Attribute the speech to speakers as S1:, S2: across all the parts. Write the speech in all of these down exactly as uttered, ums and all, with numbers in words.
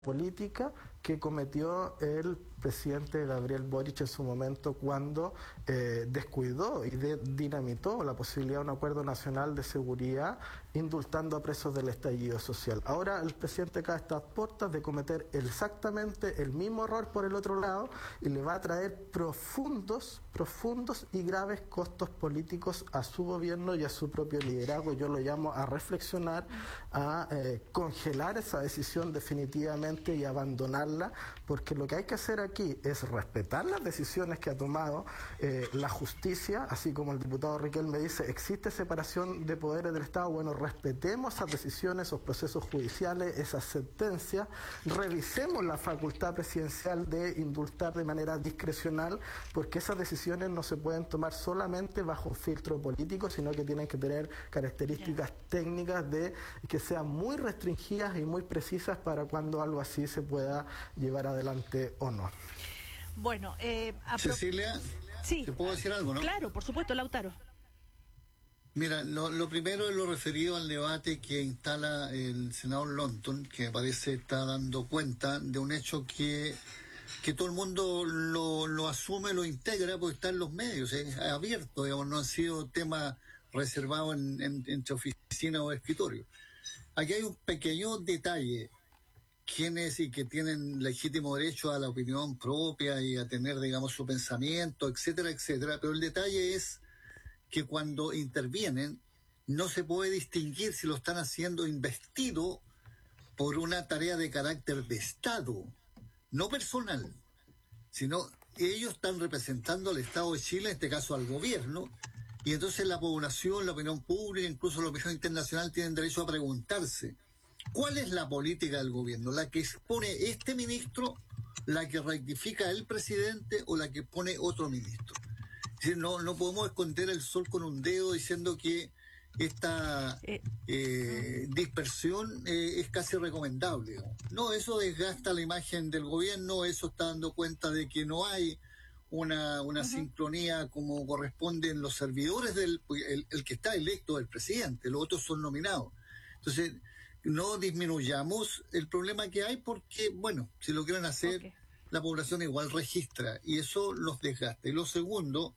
S1: política que cometió el presidente Gabriel Boric en su momento cuando eh, descuidó y de, dinamitó la posibilidad de un acuerdo nacional de seguridad indultando a presos del estallido social. Ahora el presidente acá está a puertas de cometer exactamente el mismo error por el otro lado y le va a traer profundos, profundos y graves costos políticos a su gobierno y a su propio liderazgo. Yo lo llamo a reflexionar, a eh, congelar esa decisión definitivamente y abandonarla, porque lo que hay que hacer aquí es respetar las decisiones que ha tomado eh, la justicia, así como el diputado Riquelme dice, existe separación de poderes del Estado. Bueno, respetemos esas decisiones, esos procesos judiciales, esas sentencias, revisemos la facultad presidencial de indultar de manera discrecional, porque esas decisiones no se pueden tomar solamente bajo un filtro político, sino que tienen que tener características técnicas de que sean muy restringidas y muy precisas para cuando algo así se pueda llevar adelante o no.
S2: Bueno, eh,
S3: Cecilia,
S2: sí.
S3: ¿te puedo decir algo, no?
S2: Claro, por supuesto, Lautaro.
S3: Mira, lo, lo primero es lo referido al debate que instala el senador Longton, que me parece está dando cuenta de un hecho que que todo el mundo lo, lo asume, lo integra, porque está en los medios, es eh, abierto, digamos, no han sido temas reservados en, en, entre oficina o escritorio. Aquí hay un pequeño detalle. Quienes y que tienen legítimo derecho a la opinión propia y a tener, digamos, su pensamiento, etcétera, etcétera, pero el detalle es que cuando intervienen no se puede distinguir si lo están haciendo investido por una tarea de carácter de Estado, no personal, sino ellos están representando al Estado de Chile, en este caso al gobierno, y entonces la población, la opinión pública, incluso la opinión internacional tienen derecho a preguntarse ¿cuál es la política del gobierno? ¿La que expone este ministro, la que rectifica el presidente o la que pone otro ministro? Es decir, no, no podemos esconder el sol con un dedo diciendo que esta eh, dispersión eh, es casi recomendable. No, eso desgasta la imagen del gobierno, eso está dando cuenta de que no hay una, una uh-huh. sincronía como corresponde en los servidores del el, el que está electo del presidente, los otros son nominados. Entonces, no disminuyamos el problema que hay porque, bueno, si lo quieren hacer, okay. la población igual registra y eso los desgasta. Y lo segundo,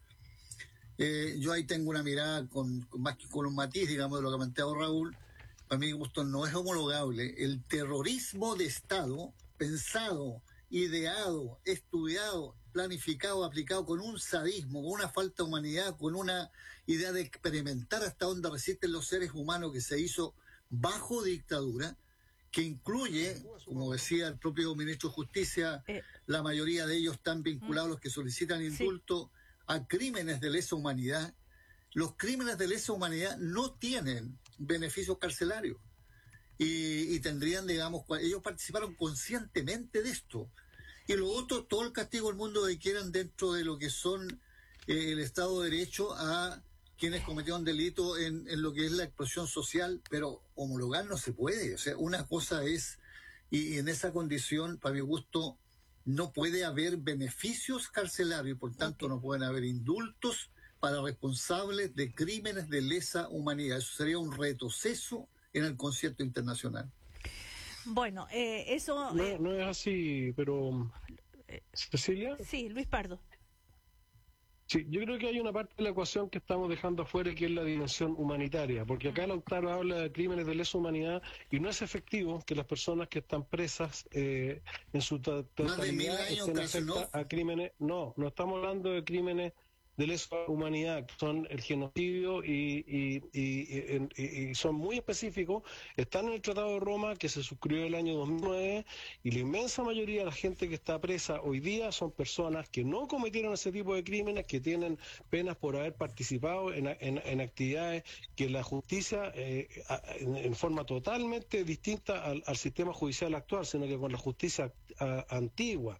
S3: eh, yo ahí tengo una mirada con, con más que con un matiz, digamos, de lo que ha planteado Raúl. Para mi gusto no es homologable. El terrorismo de Estado, pensado, ideado, estudiado, planificado, aplicado con un sadismo, con una falta de humanidad, con una idea de experimentar hasta dónde resisten los seres humanos que se hizo bajo dictadura, que incluye, como decía el propio ministro de Justicia, eh, la mayoría de ellos están vinculados, los que solicitan indulto, sí. a crímenes de lesa humanidad. Los crímenes de lesa humanidad no tienen beneficios carcelarios y, y tendrían, digamos, ellos participaron conscientemente de esto. Y lo otro, todo el castigo del mundo que quieran dentro de lo que son eh, el Estado de Derecho a quienes cometieron delito en, en lo que es la explosión social, pero homologar no se puede. O sea, una cosa es, y, y en esa condición, para mi gusto, no puede haber beneficios carcelarios, y por tanto no pueden haber indultos para responsables de crímenes de lesa humanidad. Eso sería un retroceso en el concierto internacional.
S2: Bueno, eh, eso...
S4: No,
S2: eh,
S4: no es así, pero... ¿Cecilia?
S2: Sí, Luis Pardo.
S4: Sí, yo creo que hay una parte de la ecuación que estamos dejando afuera, que es la dimensión humanitaria, porque acá Lautaro habla de crímenes de lesa humanidad y no es efectivo que las personas que están presas eh, en su totalidad estén afectadas a crímenes. No, no estamos hablando de crímenes de lesa humanidad, que son el genocidio y, y, y, y, y son muy específicos, están en el Tratado de Roma que se suscribió el año dos mil nueve y la inmensa mayoría de la gente que está presa hoy día son personas que no cometieron ese tipo de crímenes, que tienen penas por haber participado en, en, en actividades que la justicia eh, en, en forma totalmente distinta al, al sistema judicial actual, sino que con la justicia a, antigua,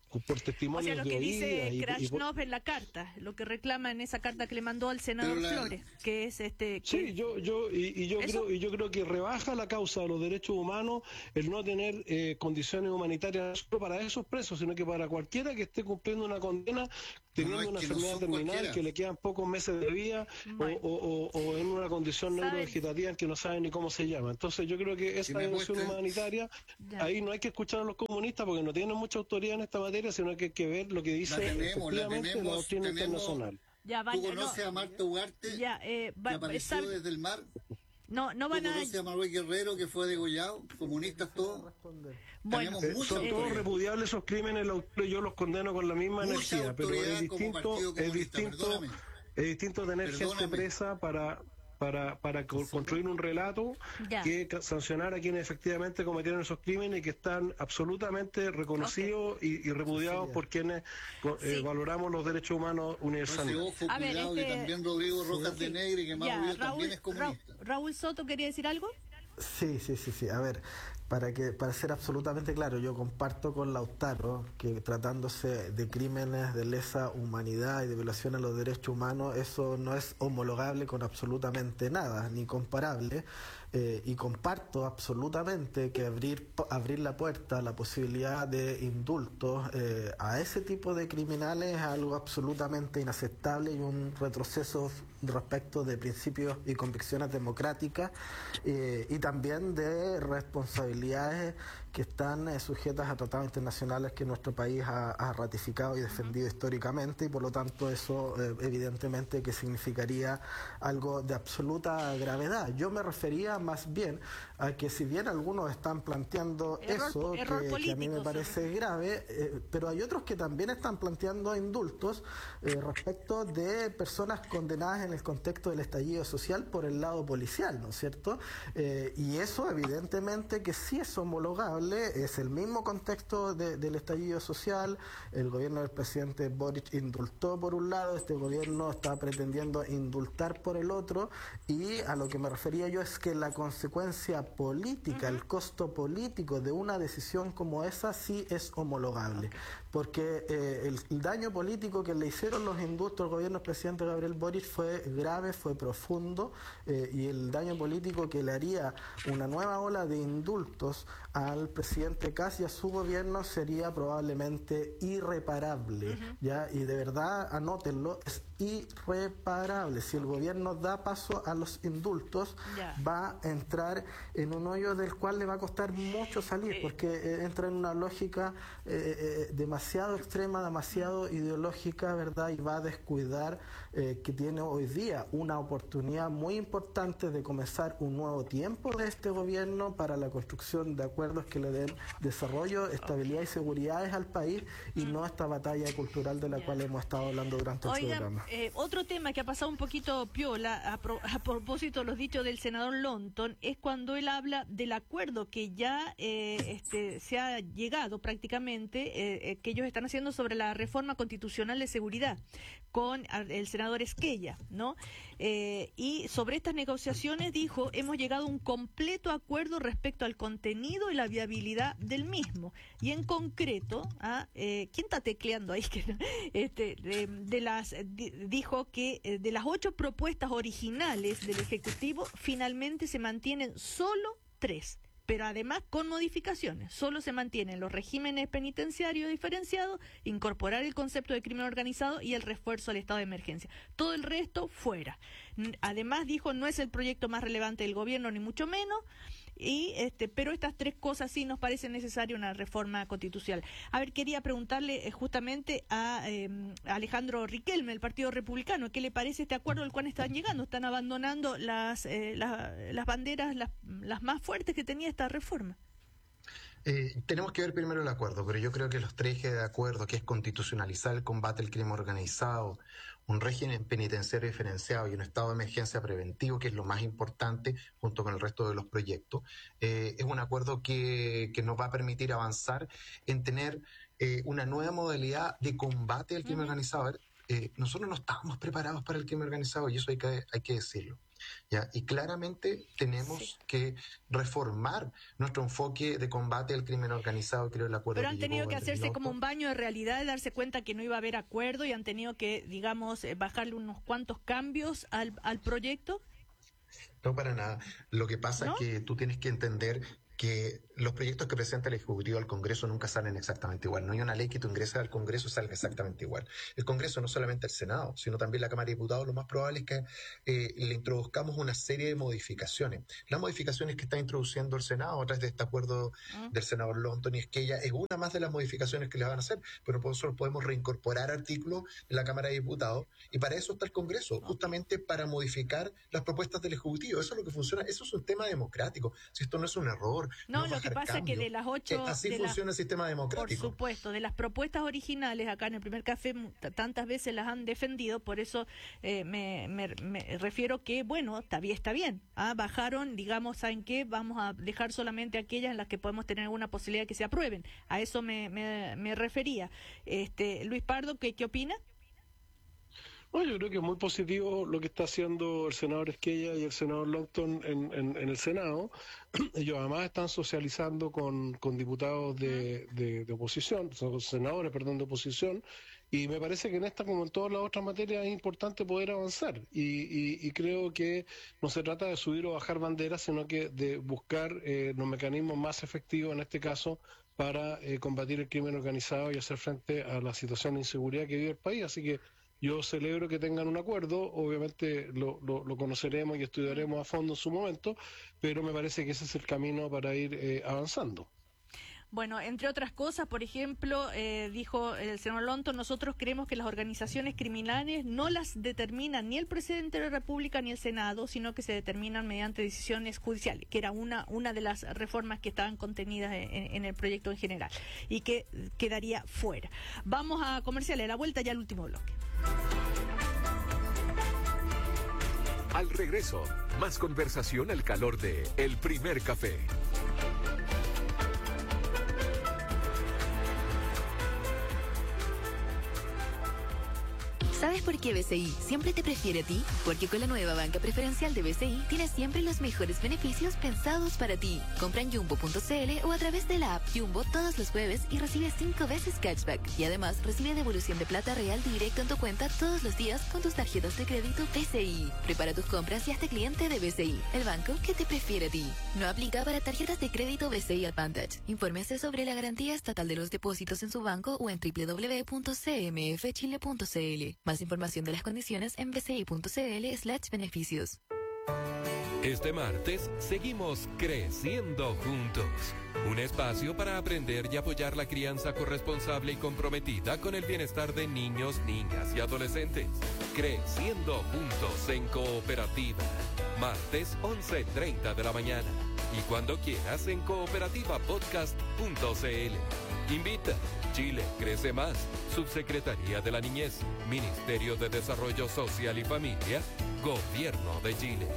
S4: por
S2: O
S4: testimonios
S2: sea, lo
S4: de
S2: que
S4: oídas
S2: dice
S4: y, y por-
S2: Krasnov en la carta, lo que reclama en esa carta que le mandó al senador
S3: Pero la-
S2: Flores, que es este...
S4: Sí,
S2: que-
S4: yo, yo y, y yo
S2: ¿Eso?
S4: creo y yo creo que rebaja la causa de los derechos humanos el no tener eh, condiciones humanitarias no solo para esos presos, sino que para cualquiera que esté cumpliendo una condena, teniendo
S3: No, es
S4: una
S3: que no
S4: enfermedad
S3: son
S4: terminal,
S3: cualquiera.
S4: que le quedan pocos meses de vida
S2: Bueno.
S4: o, o- o- o en una condición
S2: ¿Saben?
S4: neurovegetativa que no saben ni cómo se llama. Entonces yo creo que esa
S3: me
S4: dimensión
S3: muestren-
S4: humanitaria,
S2: Ya.
S4: ahí no hay que escuchar a los comunistas porque no tienen mucha autoridad en esta materia, sino que hay que ver lo que dice
S3: La tenemos, la
S4: efectivamente la
S3: tenemos,
S4: doctrina
S3: tenemos-
S4: internacional.
S2: Ya
S3: ¿Tú
S2: van, no,
S3: conoces a Marta Ugarte,
S2: ya, eh,
S3: que
S2: va-
S3: apareció
S2: sal-
S3: desde el mar?
S2: no, no
S3: ¿Tú
S2: van a...
S3: conoces a Manuel Guerrero, que fue degollado? Comunistas todos.
S2: Bueno,
S3: Tenemos
S4: Eh,
S3: mucha
S4: son todos
S3: autoridad.
S4: repudiables esos crímenes, los- yo los condeno con la misma
S3: Mucha
S4: energía, pero es
S3: autoridad como
S4: distinto,
S3: Partido
S4: es
S3: Comunista,
S4: distinto,
S3: perdóname.
S4: es distinto tener gente
S3: Perdóname.
S4: presa para para para co- construir un relato
S2: Ya.
S4: que ca- sancionar a quienes efectivamente cometieron esos crímenes y que están absolutamente reconocidos y, y repudiados por quienes co- eh,
S2: Sí.
S4: valoramos los derechos humanos
S3: Entonces,
S4: universales.
S3: ojo,
S2: A ver,
S3: cuidado,
S2: este-
S3: que también Rodrigo Rojas de Negri, que más
S2: ya,
S3: también
S2: Raúl,
S3: es comunista.
S2: Ra- Raúl Soto quería decir algo.
S1: Sí, sí, sí, sí. A ver, para que para ser absolutamente claro, yo comparto con Lautaro que tratándose de crímenes de lesa humanidad y de violación a los derechos humanos, eso no es homologable con absolutamente nada, ni comparable. Eh, y comparto absolutamente que abrir abrir la puerta a la posibilidad de indultos eh, a ese tipo de criminales es algo absolutamente inaceptable y un retroceso respecto de principios y convicciones democráticas eh, y también de responsabilidades que están eh, sujetas a tratados internacionales que nuestro país ha, ha ratificado y defendido históricamente, y por lo tanto eso eh, evidentemente que significaría algo de absoluta gravedad. Yo me refería más bien a que si bien algunos están planteando
S2: Error-
S1: eso,
S2: error
S1: que, que a mí me
S2: político,
S1: parece grave, eh, pero hay otros que también están planteando indultos eh, respecto de personas condenadas en el contexto del estallido social por el lado policial, ¿no es cierto? Eh, y eso evidentemente que sí es homologable, es el mismo contexto de- del estallido social. El gobierno del presidente Boric indultó por un lado, este gobierno está pretendiendo indultar por el otro, y a lo que me refería yo es que la consecuencia política, el costo político de una decisión como esa sí es homologable, porque eh, el, el daño político que le hicieron los indultos al gobierno del presidente Gabriel Boric fue grave, fue profundo, eh, y el daño político que le haría una nueva ola de indultos al presidente Kast y a su gobierno sería probablemente irreparable, ¿ya? Y de verdad, anótenlo, es irreparable. Si el gobierno da paso a los indultos,
S2: Ya.
S1: va a entrar en un hoyo del cual le va a costar mucho salir,
S2: Eh.
S1: porque eh, entra en una lógica eh, eh, demasiado extrema, demasiado ideológica, ¿verdad? Y va a descuidar eh, que tiene hoy día una oportunidad muy importante de comenzar un nuevo tiempo de este gobierno para la construcción de acuerdos que le den desarrollo, estabilidad y seguridades al país, y no esta batalla cultural de la
S2: Ya.
S1: cual hemos estado hablando durante el
S2: Oigan,
S1: programa.
S2: eh, otro tema que ha pasado un poquito piola a, pro- a propósito de los dichos del senador Lonton es cuando él habla del acuerdo que ya eh, este, se ha llegado prácticamente, eh, eh, que ellos están haciendo sobre la reforma constitucional de seguridad con a- el senador Esquella, ¿no? Eh, y sobre estas negociaciones dijo, hemos llegado a un completo acuerdo respecto al contenido y la viabilidad del mismo. Y en concreto, ah, eh, ¿quién está tecleando ahí? Que no? este, de, de las di- dijo que eh, de las ocho propuestas originales del Ejecutivo, finalmente se mantienen solo tres, pero además con modificaciones. Solo se mantienen los regímenes penitenciarios diferenciados, incorporar el concepto de crimen organizado y el refuerzo al estado de emergencia. Todo el resto fuera. N- Además dijo, no es el proyecto más relevante del gobierno, ni mucho menos, y este, pero estas tres cosas sí nos parece necesaria una reforma constitucional. A ver, quería preguntarle eh, justamente a eh, Alejandro Riquelme, el Partido Republicano, ¿qué le parece este acuerdo al cual están llegando? Están abandonando las eh, la- las banderas, las, las más fuertes que tenía esta reforma.
S5: Eh, tenemos que ver primero el acuerdo, pero yo creo que los tres ejes de acuerdo, que es constitucionalizar el combate al crimen organizado, un régimen penitenciario diferenciado y un estado de emergencia preventivo, que es lo más importante, junto con el resto de los proyectos, eh, es un acuerdo que, que nos va a permitir avanzar en tener eh, una nueva modalidad de combate al crimen
S2: Ujú.
S5: organizado. A ver, eh, nosotros no estábamos preparados para el crimen organizado, y eso hay que, hay que decirlo. ¿ya? Y claramente tenemos sí. que reformar nuestro enfoque de combate al crimen organizado, creo, el acuerdo.
S2: Pero han
S5: que
S2: tenido que hacerse
S5: London.
S2: como un baño de realidad, de darse cuenta que no iba a haber acuerdo y han tenido que, digamos, bajarle unos cuantos cambios al, al proyecto.
S5: No, para nada. Lo que pasa ¿No? es que tú tienes que entender que los proyectos que presenta el Ejecutivo al Congreso nunca salen exactamente igual. No hay una ley que tú ingresas al Congreso y salga exactamente igual. El Congreso, no solamente el Senado, sino también la Cámara de Diputados, lo más probable es que eh, le introduzcamos una serie de modificaciones. Las modificaciones que está introduciendo el Senado a través de este acuerdo ¿Mm? del senador London, y es que ella es una más de las modificaciones que le van a hacer, pero nosotros podemos reincorporar artículos en la Cámara de Diputados, y para eso está el Congreso, justamente para modificar las propuestas del Ejecutivo. Eso es lo que funciona, eso es un tema democrático. Si esto no es un error,
S2: No, no lo que pasa es que de las ocho...
S5: Así funciona la, el sistema democrático.
S2: Por supuesto, de las propuestas originales, acá en el primer café tantas veces las han defendido, por eso eh, me, me, me refiero que, bueno, está bien, está bien. ¿ah? Bajaron, digamos, ¿saben qué? Vamos a dejar solamente aquellas en las que podemos tener alguna posibilidad de que se aprueben. A eso me, me, me refería. Este, Luis Pardo, ¿qué, qué opina?
S4: Bueno, yo creo que es muy positivo lo que está haciendo el senador Esquella y el senador Longton en, en, en el Senado. Ellos además están socializando con, con diputados de, de, de oposición, son senadores, perdón, de oposición, y me parece que en esta, como en todas las otras materias, es importante poder avanzar. Y, y, y creo que no se trata de subir o bajar banderas, sino que de buscar eh, los mecanismos más efectivos, en este caso, para eh, combatir el crimen organizado y hacer frente a la situación de inseguridad que vive el país. Así que yo celebro que tengan un acuerdo, obviamente lo, lo, lo conoceremos y estudiaremos a fondo en su momento, pero me parece que ese es el camino para ir eh, avanzando.
S2: Bueno, entre otras cosas, por ejemplo, eh, dijo el senador Longton, nosotros creemos que las organizaciones criminales no las determinan ni el presidente de la República ni el Senado, sino que se determinan mediante decisiones judiciales, que era una una de las reformas que estaban contenidas en, en el proyecto en general y que quedaría fuera. Vamos a comerciales, a la vuelta ya al último bloque.
S6: Al regreso, más conversación al calor de El Primer Café.
S7: ¿Sabes por qué B C I siempre te prefiere a ti? Porque con la nueva banca preferencial de B C I tienes siempre los mejores beneficios pensados para ti. Compra en jumbo punto c l o a través de la app Jumbo todos los jueves y recibe cinco veces cashback. Y además recibe devolución de plata real directo en tu cuenta todos los días con tus tarjetas de crédito B C I. Prepara tus compras y hazte cliente de B C I, el banco que te prefiere a ti. No aplica para tarjetas de crédito B C I Advantage. Infórmese sobre la garantía estatal de los depósitos en su banco o en w w w punto c m f chile punto c l. Más información de las condiciones en bci.cl slash beneficios.
S6: Este martes seguimos creciendo juntos. Un espacio para aprender y apoyar la crianza corresponsable y comprometida con el bienestar de niños, niñas y adolescentes. Creciendo juntos en cooperativa. Martes once treinta de la mañana. Y cuando quieras en cooperativa podcast punto c l. Invita. Chile crece más. Subsecretaría de la Niñez. Ministerio de Desarrollo Social y Familia. Gobierno de Chile.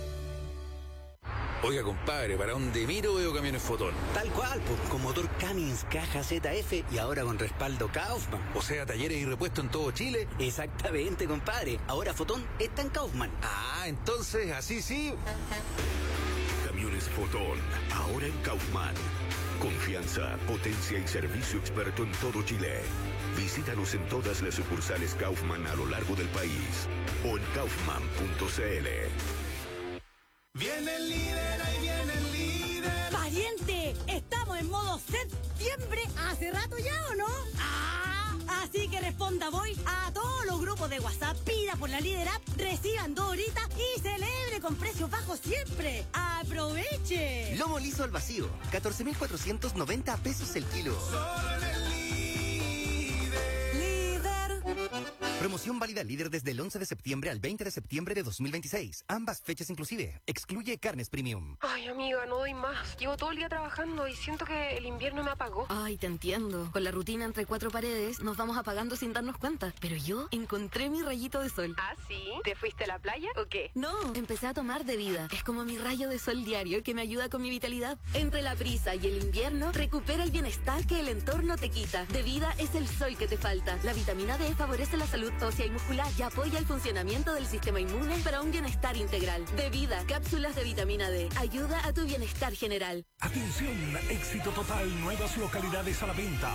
S8: Oiga, compadre, ¿para dónde miro veo camiones Fotón?
S9: Tal cual, pues, con motor Cummins, caja Z F y ahora con respaldo Kaufman.
S8: O sea, talleres y repuestos en todo Chile.
S9: Exactamente, compadre. Ahora Fotón está en Kaufman.
S8: Ah, entonces, así sí.
S10: Camiones Fotón, ahora en Kaufman. Confianza, potencia y servicio experto en todo Chile. Visítanos en todas las sucursales Kaufman a lo largo del país o en kaufman punto c l.
S11: Viene el líder, ahí viene el líder.
S12: ¡Pariente! Estamos en modo septiembre hace rato ya, ¿o no? ¡Ah! Así que responda voy a todos los grupos de WhatsApp, pida por la Líder App, reciban dos horitas y celebre con precios bajos siempre. ¡Aproveche!
S13: Lomo liso al vacío, catorce mil cuatrocientos noventa pesos el kilo.
S11: Solo en el líder.
S12: Líder.
S13: Promoción válida líder desde el once de septiembre al veinte de septiembre de dos mil veintiséis. Ambas fechas inclusive. Excluye carnes premium.
S14: Ay, amiga, no doy más. Llevo todo el día trabajando y siento que el invierno me apagó.
S7: Ay, te entiendo. Con la rutina entre cuatro paredes nos vamos apagando sin darnos cuenta. Pero yo encontré mi rayito de sol.
S14: ¿Ah, sí? ¿Te fuiste a la playa o qué?
S7: No, empecé a tomar de vida. Es como mi rayo de sol diario que me ayuda con mi vitalidad. Entre la prisa y el invierno, recupera el bienestar que el entorno te quita. De vida es el sol que te falta. La vitamina D favorece la salud
S15: ósea y muscular y apoya el funcionamiento del sistema inmune para un bienestar integral. De vida, cápsulas de vitamina D. Ayuda a tu bienestar general.
S16: Atención, éxito total, nuevas localidades a la venta.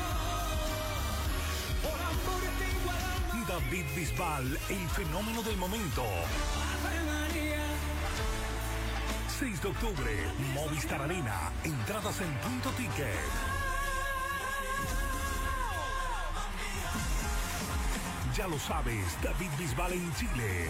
S16: David Bisbal, el fenómeno del momento. seis de octubre, Movistar Arena. Entradas en Punto Ticket. Ya lo sabes, David Bisbal en Chile.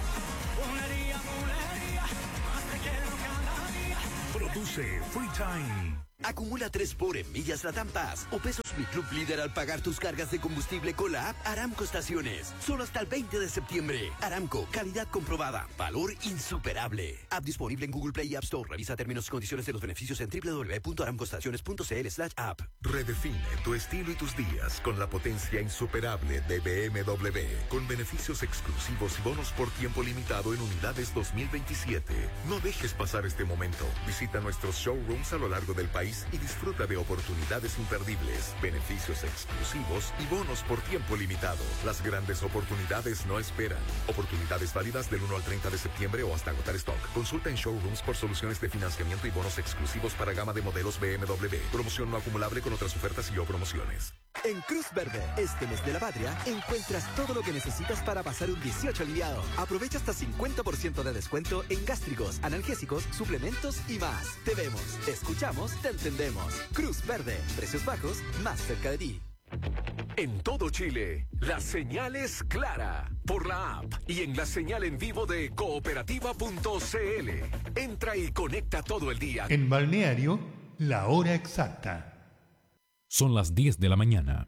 S16: Produce Free Time.
S17: Acumula tres por en millas Latam Pass o pesos Mi Club Líder al pagar tus cargas de combustible con la app Aramco Estaciones. Solo hasta el veinte de septiembre. Aramco, calidad comprobada, valor insuperable. App disponible en Google Play y App Store. Revisa términos y condiciones de los beneficios en doble u doble u doble u punto aramcoestaciones punto c l slash app.
S18: Redefine tu estilo y tus días con la potencia insuperable de B M W. Con beneficios exclusivos y bonos por tiempo limitado en unidades dos mil veintisiete. No dejes pasar este momento. Visita nuestros showrooms a lo largo del país y disfruta de oportunidades imperdibles, beneficios exclusivos y bonos por tiempo limitado. Las grandes oportunidades no esperan. Oportunidades válidas del uno al treinta de septiembre o hasta agotar stock. Consulta en showrooms por soluciones de financiamiento y bonos exclusivos para gama de modelos B M W. Promoción no acumulable con otras ofertas y o promociones.
S19: En Cruz Verde, este mes de la patria, encuentras todo lo que necesitas para pasar un dieciocho aliviado. Aprovecha hasta cincuenta por ciento de descuento en gástricos, analgésicos, suplementos y más. Te vemos, te escuchamos, te entendemos. Cruz Verde, precios bajos, más cerca de ti.
S6: En todo Chile, la señal es clara. Por la app y en la señal en vivo de cooperativa punto c l. Entra y conecta todo el día.
S20: En Balneario, la hora exacta.
S21: Son las diez de la mañana.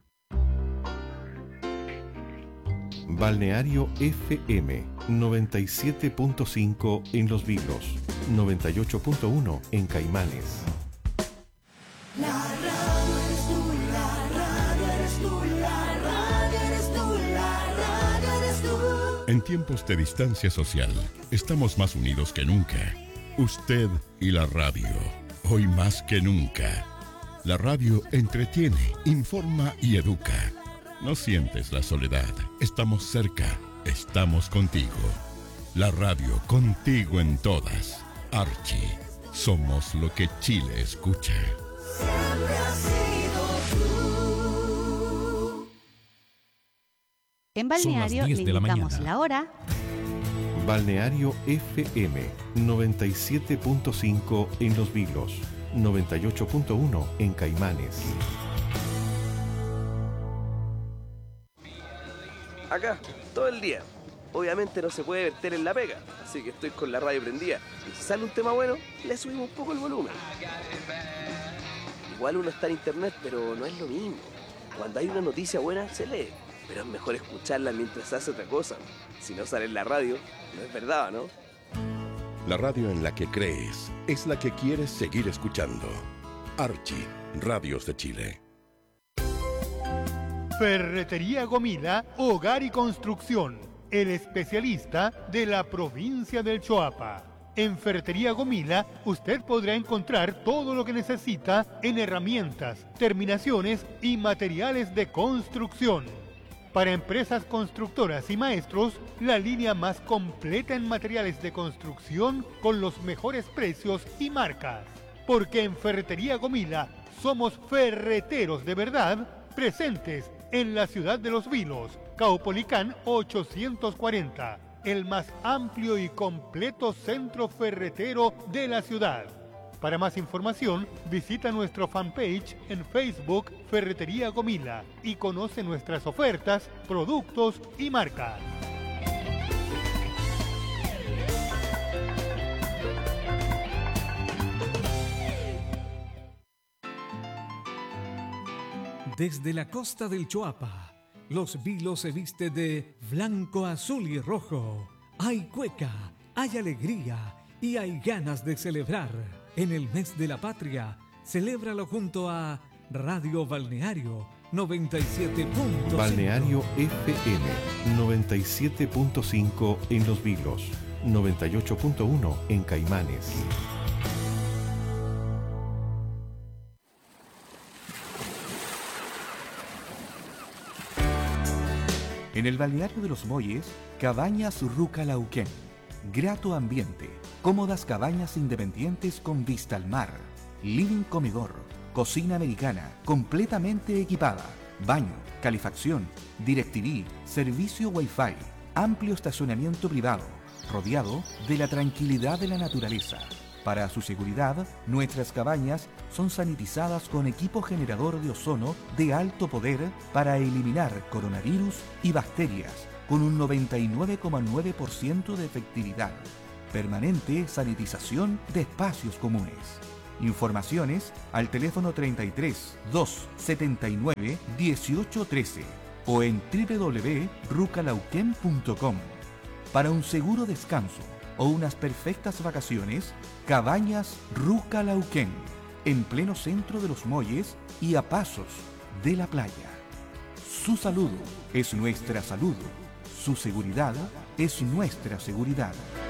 S22: Balneario F M noventa y siete punto cinco en Los Vilos, noventa y ocho punto uno en Caimanes.
S11: La radio eres tú, la radio eres tú, la radio eres tú, la radio eres tú.
S23: En tiempos de distancia social, estamos más unidos que nunca. Usted y la radio, hoy más que nunca. La radio entretiene, informa y educa. No sientes la soledad. Estamos cerca. Estamos contigo. La radio contigo en todas. Archie. Somos lo que Chile escucha.
S11: Siempre has sido tú.
S24: En Balneario le indicamos la hora.
S22: Balneario F M noventa y siete punto cinco en Los Vilos, noventa y ocho punto uno en Caimanes.
S25: Acá, todo el día. Obviamente no se puede ver tele en la pega, así que estoy con la radio prendida. Y si sale un tema bueno, le subimos un poco el volumen. Igual uno está en internet, pero no es lo mismo. Cuando hay una noticia buena, se lee. Pero es mejor escucharla mientras hace otra cosa. Si no sale en la radio, no es verdad, ¿no?
S26: La radio en la que crees es la que quieres seguir escuchando. Archie, Radios de Chile.
S20: Ferretería Gomila, Hogar y Construcción, el especialista de la provincia del Choapa. En Ferretería Gomila, usted podrá encontrar todo lo que necesita en herramientas, terminaciones y materiales de construcción. Para empresas constructoras y maestros, la línea más completa en materiales de construcción con los mejores precios y marcas. Porque en Ferretería Gomila somos ferreteros de verdad, presentes en la ciudad de Los Vilos, Caupolicán ochocientos cuarenta, el más amplio y completo centro ferretero de la ciudad. Para más información, visita nuestro fanpage en Facebook Ferretería Gomila y conoce nuestras ofertas, productos y marcas.
S27: Desde la costa del Choapa, Los Vilos se viste de blanco, azul y rojo. Hay cueca, hay alegría y hay ganas de celebrar. En el mes de la patria, celébralo junto a Radio Balneario noventa y siete punto cinco.
S22: Balneario F M noventa y siete punto cinco en Los Vilos, noventa y ocho punto uno en Caimanes.
S1: En el balneario de Los Muelles, Cabañas Rucalauquén. Grato ambiente, cómodas cabañas independientes con vista al mar, living comedor, cocina americana, completamente equipada, baño, calefacción, DirecTV, servicio Wi-Fi, amplio estacionamiento privado, rodeado de la tranquilidad de la naturaleza. Para su seguridad, nuestras cabañas son sanitizadas con equipo generador de ozono de alto poder para eliminar coronavirus y bacterias, con un noventa y nueve coma nueve por ciento de efectividad. Permanente sanitización de espacios comunes. Informaciones al teléfono treinta y tres, doscientos setenta y nueve, dieciocho trece o en doble u doble u doble u punto rucalauquén punto com. Para un seguro descanso o unas perfectas vacaciones, Cabañas Rucalauquén, en pleno centro de Los Muelles y a pasos de la playa. Su salud es nuestra salud. Su seguridad es nuestra seguridad.